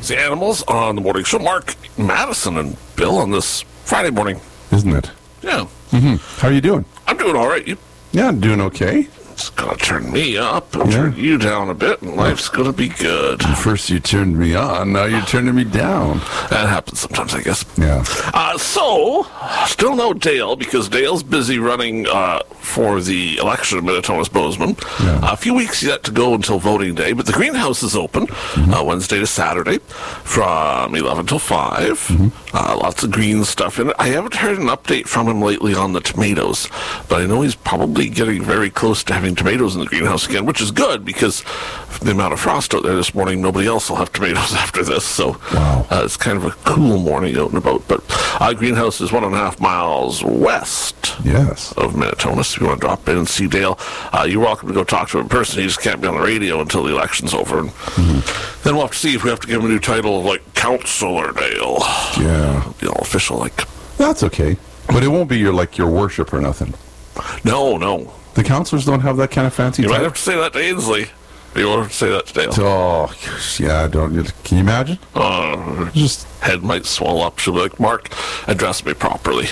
It's the Animals on the morning show. Mark, Madison, and Bill on this Friday morning. Isn't it? Yeah. How are you doing? I'm doing all right. You Yeah, I'm doing okay. It's going to turn me up and turn you down a bit, and life's going to be good. First you turned me on, now you're turning me down. That happens sometimes, I guess. Yeah. So, still no Dale, because Dale's busy running for the election of Minnetonka's Bozeman. Yeah. A few weeks yet to go until voting day, but the greenhouse is open Wednesday to Saturday from 11 till 5. Lots of green stuff in it. I haven't heard an update from him lately on the tomatoes, but I know he's probably getting very close to having tomatoes in the greenhouse again, which is good because the amount of frost out there this morning, nobody else will have tomatoes after this. So it's kind of a cool morning out and about. But greenhouse is 1.5 miles west of Minnetonka. So if you want to drop in and see Dale, you're welcome to go talk to him in person. He just can't be on the radio until the election's over. And then we'll have to see if we have to give him a new title of like Councilor Dale. Yeah. You know, official like. That's okay. But it won't be your worship or nothing. No. The councilors don't have that kind of fancy You title? might have to say that to Ainsley. You want to say that to Dale. Oh, yeah, don't you? Can you imagine? Just head might swell up. She'll be like, Mark, address me properly.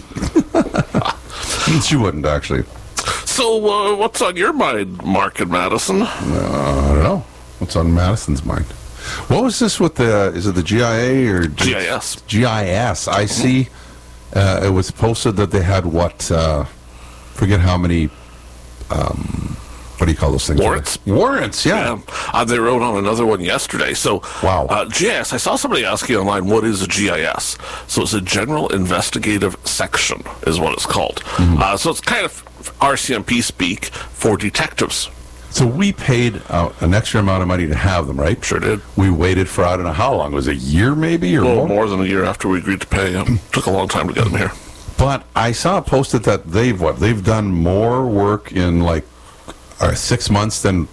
She wouldn't, actually. So, what's on your mind, Mark and Madison? I don't know. What's on Madison's mind? What was this with is it the GIA or... GIS. GIS. I see it was posted that they had forget how many... what do you call those things? Warrants, yeah. They wrote on another one yesterday. So, GIS, I saw somebody asking online, what is a GIS? So it's a General Investigative Section, is what it's called. So it's kind of RCMP speak for detectives. So we paid an extra amount of money to have them, right? Sure did. We waited for, I don't know how long, was it a year maybe? Or more than a year after we agreed to pay. Took a long time to get them here. But I saw it posted that they've done more work in 6 months than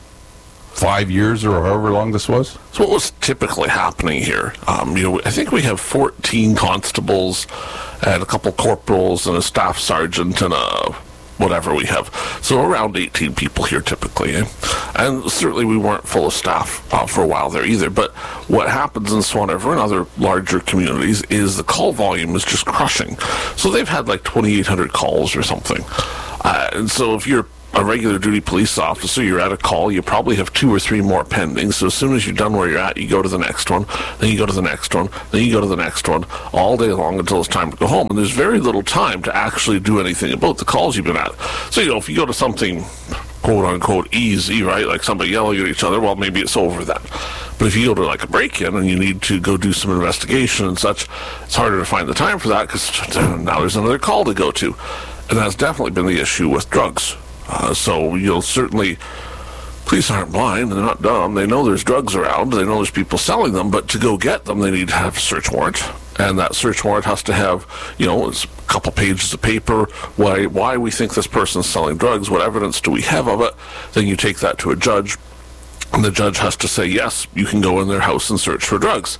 5 years or however long this was. So what was typically happening here? I think we have 14 constables and a couple corporals and a staff sergeant and a whatever we have. So around 18 people here typically. And certainly we weren't full of staff for a while there either. But what happens in Swan River and other larger communities is the call volume is just crushing. So they've had 2,800 calls or something. And so if you're a regular duty police officer, you're at a call, you probably have 2 or 3 more pending. So as soon as you're done where you're at, you go to the next one, then you go to the next one, then you go to the next one, all day long until it's time to go home. And there's very little time to actually do anything about the calls you've been at. So, if you go to something quote-unquote easy, right, like somebody yelling at each other, well, maybe it's over then. But if you go to a break-in and you need to go do some investigation and such, it's harder to find the time for that because now there's another call to go to. And that's definitely been the issue with drugs. So you'll certainly, police aren't blind, they're not dumb, they know there's drugs around, they know there's people selling them, but to go get them, they need to have a search warrant, and that search warrant has to have, it's a couple pages of paper, why we think this person's selling drugs, what evidence do we have of it, then you take that to a judge, and the judge has to say, yes, you can go in their house and search for drugs.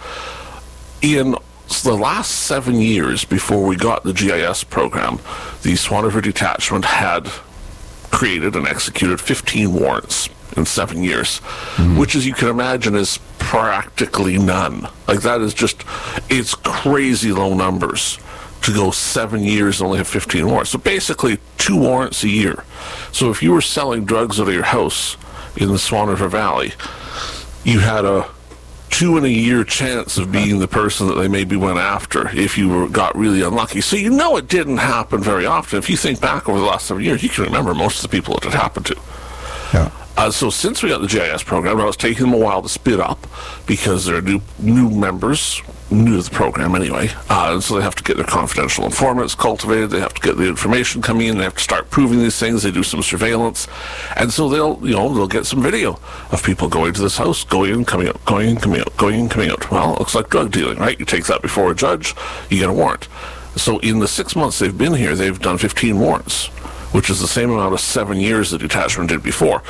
In the last 7 years before we got the GIS program, the Swan River Detachment had created and executed 15 warrants in 7 years, which, as you can imagine, is practically none. That is just, it's crazy low numbers to go 7 years and only have 15 warrants. So basically 2 warrants a year. So if you were selling drugs out of your house in the Swan River Valley, you had a 2 in a year chance of being the person that they maybe went after if you got really unlucky. So it didn't happen very often. If you think back over the last 7 years, you can remember most of the people that it happened to. Yeah. So since we got the GIS program, it's taken them a while to speed up because they're new members, new to the program anyway, and so they have to get their confidential informants cultivated, they have to get the information coming in, they have to start proving these things, they do some surveillance, and so they'll get some video of people going to this house, going in, coming out, going in, coming out, going in, coming out. Well, it looks like drug dealing, right? You take that before a judge, you get a warrant. So in the 6 months they've been here, they've done 15 warrants, which is the same amount of 7 years the detachment did before.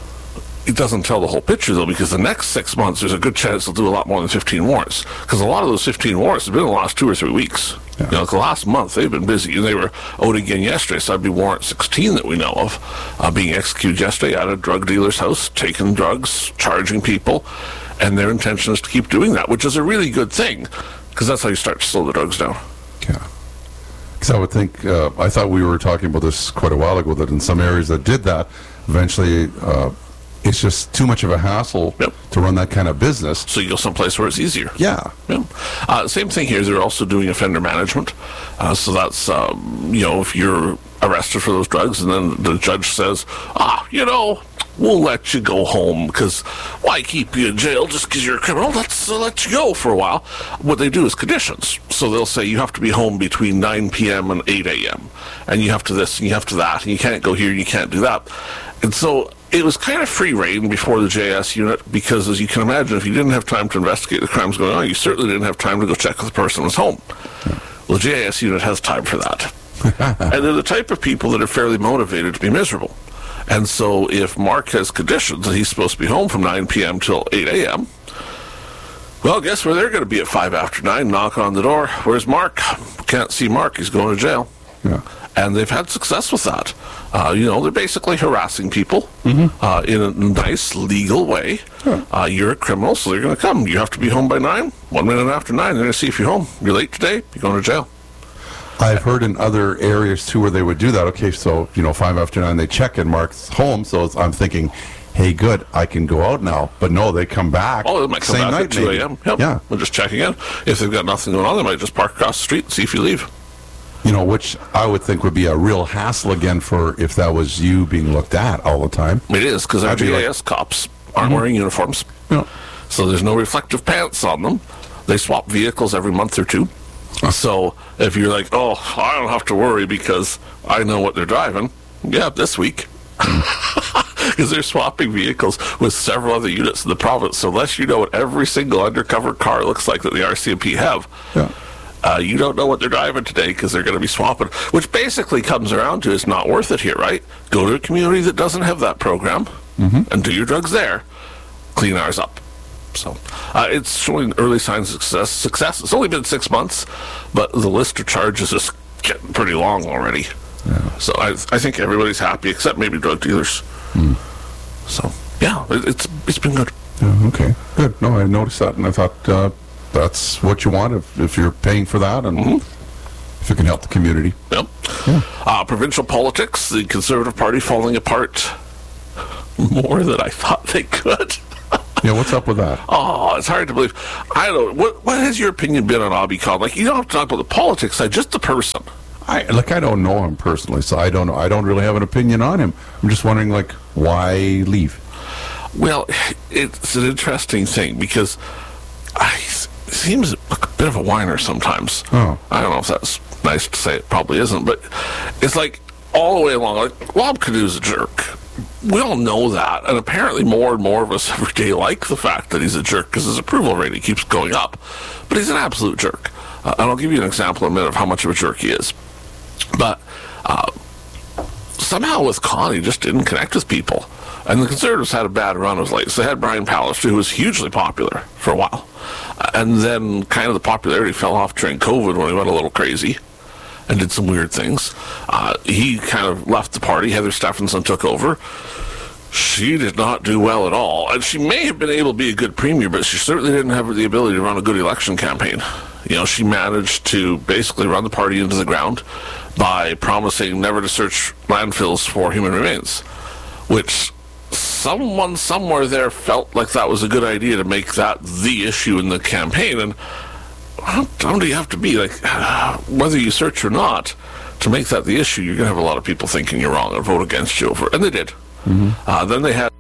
It doesn't tell the whole picture, though, because the next 6 months, there's a good chance they'll do a lot more than 15 warrants. Because a lot of those 15 warrants have been in the last 2 or 3 weeks. Yeah. The last month, they've been busy. And they were out again yesterday, so that'd be warrant 16 that we know of, being executed yesterday at a drug dealer's house, taking drugs, charging people. And their intention is to keep doing that, which is a really good thing, because that's how you start to slow the drugs down. Yeah. Because I would think, I thought we were talking about this quite a while ago, that in some areas that did that, eventually it's just too much of a hassle to run that kind of business. So you go someplace where it's easier. Yeah. Same thing here. They're also doing offender management. So that's, if you're arrested for those drugs and then the judge says, we'll let you go home, because why keep you in jail just because you're a criminal? Let's let you go for a while. What they do is conditions. So they'll say you have to be home between 9 p.m. and 8 a.m. And you have to this and you have to that. And you can't go here and you can't do that. And so it was kind of free reign before the JS unit, because as you can imagine, if you didn't have time to investigate the crimes going on, you certainly didn't have time to go check if the person was home. Well, the JS unit has time for that. And they're the type of people that are fairly motivated to be miserable. And so if Mark has conditions that he's supposed to be home from 9 p.m. till 8 a.m., well, guess where they're going to be at 5 after 9, knock on the door. Where's Mark? Can't see Mark. He's going to jail. Yeah. And they've had success with that. They're basically harassing people in a nice, legal way. You're a criminal, so they're going to come. You have to be home by 9. 1 minute after 9, they're going to see if you're home. You're late today, you're going to jail. I've heard in other areas, too, where they would do that. Okay, so, 5 after 9, they check and Mark's home. So I'm thinking, hey, good, I can go out now. But no, they come back. Oh, they might come same back night, at 2 a.m. Yep. Yeah. We're just checking in. If they've got nothing going on, they might just park across the street and see if you leave. Which I would think would be a real hassle again for if that was you being looked at all the time. It is, because our GIS cops aren't wearing uniforms. Yeah. So there's no reflective pants on them. They swap vehicles every month or two. So if you're like, oh, I don't have to worry because I know what they're driving. Yeah, this week. Because they're swapping vehicles with several other units in the province. So unless you know what every single undercover car looks like that the RCMP have, you don't know what they're driving today, because they're going to be swapping. Which basically comes around to it's not worth it here, right? Go to a community that doesn't have that program and do your drugs there. Clean ours up. So it's showing early signs of success. It's only been 6 months, but the list of charges is getting pretty long already. Yeah. So I think everybody's happy except maybe drug dealers. So yeah, it's been good. Yeah, okay, good. No, I noticed that, and I thought that's what you want if you're paying for that, and if it can help the community. Yep. Yeah. Provincial politics, the Conservative Party falling apart more than I thought they could. Yeah, what's up with that? Oh, it's hard to believe. I don't know. What has your opinion been on Abhi Khan? Like, you don't have to talk about the politics side, just the person. I don't know him personally, so I don't know. I don't really have an opinion on him. I'm just wondering, why leave? Well, it's an interesting thing, because he seems like a bit of a whiner sometimes. Oh. I don't know if that's nice to say. It probably isn't, but it's like all the way along, Rob Canu's a jerk. We all know that, and apparently more and more of us every day like the fact that he's a jerk, because his approval rating keeps going up. But he's an absolute jerk. And I'll give you an example in a minute of how much of a jerk he is. But somehow with Con, he just didn't connect with people. And the Conservatives had a bad run of late. So they had Brian Pallister, who was hugely popular for a while. And then kind of the popularity fell off during COVID when he went a little crazy and did some weird things. He kind of left the party. Heather Stephenson took over. She did not do well at all. And she may have been able to be a good premier, but she certainly didn't have the ability to run a good election campaign. She managed to basically run the party into the ground by promising never to search landfills for human remains, which someone somewhere there felt like that was a good idea to make that the issue in the campaign. And how dumb do you have to be? Whether you search or not, to make that the issue, you're going to have a lot of people thinking you're wrong and vote against you over it. And they did. Then they had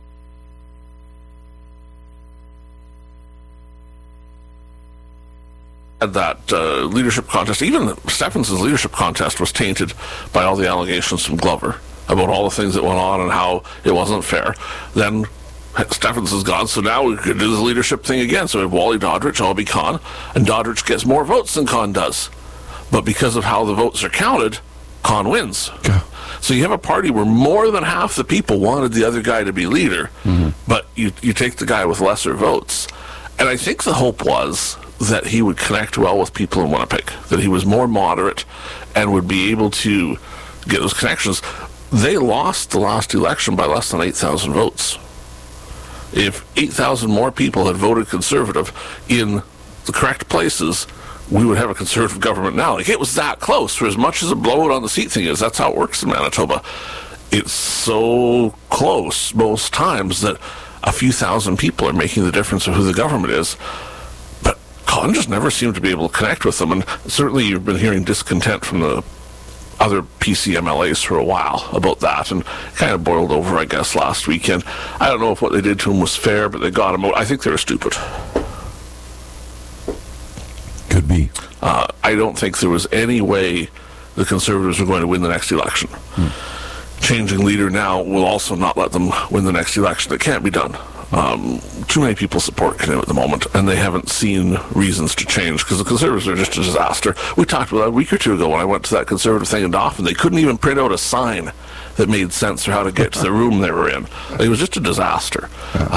that leadership contest. Even Stephenson's leadership contest was tainted by all the allegations from Glover about all the things that went on and how it wasn't fair. Then Stephenson's gone, so now we could do the leadership thing again. So we have Wally Doddridge, Abhi Khan, and Doddridge gets more votes than Khan does. But because of how the votes are counted, Khan wins. Yeah. So you have a party where more than half the people wanted the other guy to be leader, but you take the guy with lesser votes. And I think the hope was that he would connect well with people in Winnipeg, that he was more moderate and would be able to get those connections. They lost the last election by less than 8,000 votes. If 8,000 more people had voted Conservative in the correct places, we would have a Conservative government now. Like, it was that close. For as much as a blowout on the seat thing is, that's how it works in Manitoba. It's so close most times that a few thousand people are making the difference of who the government is. But Colin just never seemed to be able to connect with them. And certainly you've been hearing discontent from the other PC MLAs for a while about that, and kind of boiled over, I guess, last weekend. I don't know if what they did to him was fair, but they got him out. I think they were stupid. Could be. I don't think there was any way the Conservatives were going to win the next election. Changing leader now will also not let them win the next election. It can't be done. Too many people support Canoe at the moment, and they haven't seen reasons to change, because the Conservatives are just a disaster. We talked about that a week or two ago when I went to that Conservative thing in Dauphin. They couldn't even print out a sign that made sense for how to get to the room they were in. It was just a disaster.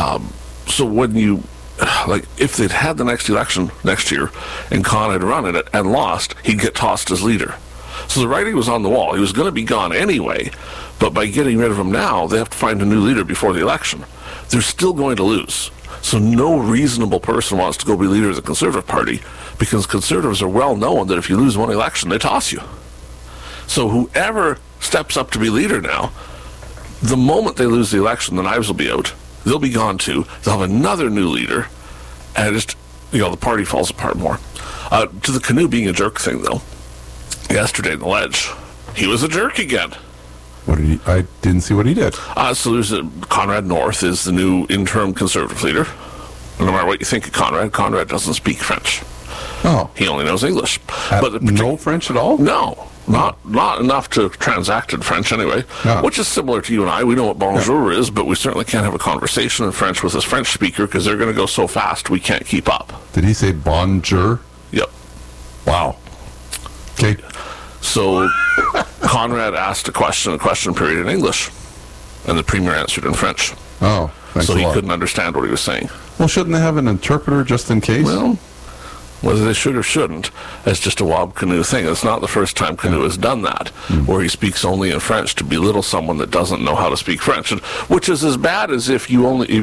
So when you, like, if they'd had the next election next year and Con had run in it and lost, he'd get tossed as leader. So the writing was on the wall. He was going to be gone anyway, but by getting rid of him now, they have to find a new leader before the election. They're still going to lose. So no reasonable person wants to go be leader of the Conservative Party, because Conservatives are well known that if you lose one election, they toss you. So whoever steps up to be leader now, the moment they lose the election, the knives will be out. They'll be gone too. They'll have another new leader, and just, the party falls apart more. To the Canoe being a jerk thing, though, yesterday in the Ledge, he was a jerk again. What did he? I didn't see what he did. So there's Conrad North is the new interim Conservative leader. No matter what you think of Conrad doesn't speak French. Oh, he only knows English. But no French at all? No, not enough to transact in French anyway. Yeah. Which is similar to you and I. We know what bonjour is, but we certainly can't have a conversation in French with this French speaker because they're going to go so fast we can't keep up. Did he say bonjour? Yep. Wow. Okay. So Conrad asked a question period in English, and the Premier answered in French. Oh, thanks so a he lot. couldn't understand what he was saying. Well, shouldn't they have an interpreter just in case? Well, whether they should or shouldn't, that's just a Wob Canoe thing. It's not the first time Canoe has done that, where he speaks only in French to belittle someone that doesn't know how to speak French, and, which is as bad as if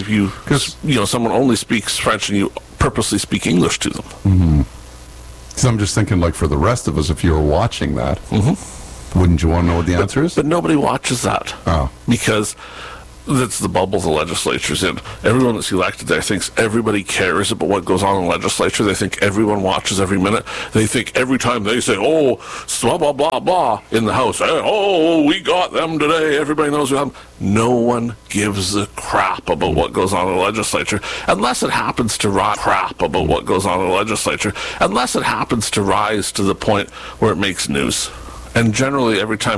someone only speaks French and you purposely speak English to them. Mm-hmm. So I'm just thinking, like, for the rest of us, if you were watching that, wouldn't you want to know what the answer is? But nobody watches that. Oh. Because that's the bubble the legislature's in. Everyone that's elected there thinks everybody cares about what goes on in the legislature. They think everyone watches every minute. They think every time they say, oh, blah, blah, blah, blah, in the House, oh, we got them today, everybody knows we have them. No one gives a crap about what goes on in the legislature, unless it happens to rise to the point where it makes news. And generally, every time